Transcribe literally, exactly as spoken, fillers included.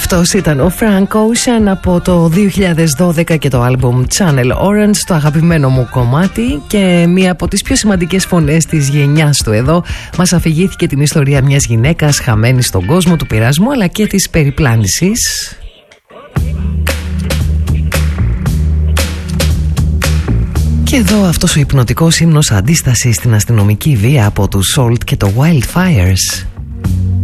Αυτός ήταν ο Frank Ocean από το δύο χιλιάδες δώδεκα και το άλμπουμ Channel Orange, το αγαπημένο μου κομμάτι και μία από τις πιο σημαντικές φωνές της γενιάς του εδώ. Μας αφηγήθηκε την ιστορία μιας γυναίκας χαμένης στον κόσμο του πειρασμού αλλά και της περιπλάνησης. Και εδώ αυτός ο υπνοτικός ύμνος αντίστασης στην αστυνομική βία από τους Salt και το Wildfires.